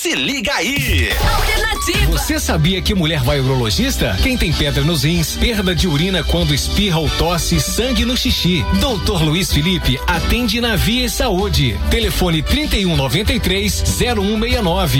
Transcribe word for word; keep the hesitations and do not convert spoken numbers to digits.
Se liga aí. Alternativa. Você sabia que mulher vai ao urologista? Quem tem pedra nos rins, perda de urina quando espirra ou tosse, sangue no xixi. doutor Luiz Felipe atende na Via Saúde. Telefone trinta e um, noventa e três, zero um seis nove.